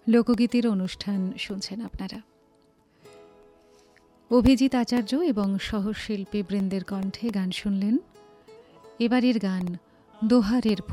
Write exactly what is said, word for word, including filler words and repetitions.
লোকগীতির অনুষ্ঠান শুনছেন আপনারা। অভিজিৎ আচার্য এবং সহশিল্পী বৃন্দের কণ্ঠে গান শুনলেন। এবারের গান দোহারের